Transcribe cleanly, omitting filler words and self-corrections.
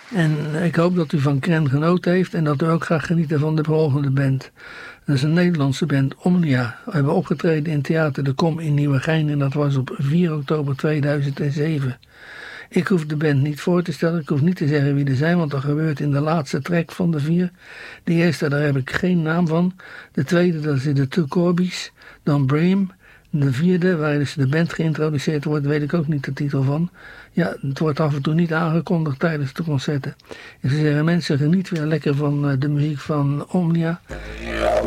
En ik hoop dat u van Kren genoten heeft en dat u ook gaat genieten van de volgende band. Dat is een Nederlandse band, Omnia. We hebben opgetreden in Theater de Kom in Nieuwegein en dat was op 4 oktober 2007. Ik hoef de band niet voor te stellen, ik hoef niet te zeggen wie er zijn, want dat gebeurt in de laatste track van de 4. De eerste, daar heb ik geen naam van. De tweede, dat is de Two Corbies, dan Bream. De vierde, waar dus de band geïntroduceerd wordt, weet ik ook niet de titel van. Ja, het wordt af en toe niet aangekondigd tijdens de concerten. Ik zou zeggen, mensen, geniet weer lekker van de muziek van Omnia.